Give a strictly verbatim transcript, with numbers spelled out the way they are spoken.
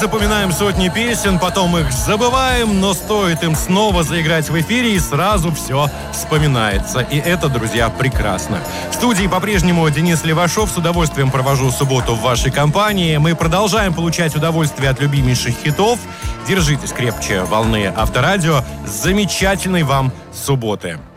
запоминаем сотни песен, потом их забываем, но стоит им снова заиграть в эфире, и сразу все вспоминается. И это, друзья, прекрасно. В студии по-прежнему Денис Левашов. С удовольствием провожу субботу в вашей компании. Мы продолжаем получать удовольствие от любимейших хитов. Держитесь крепче волны Авторадио. Замечательной вам субботы.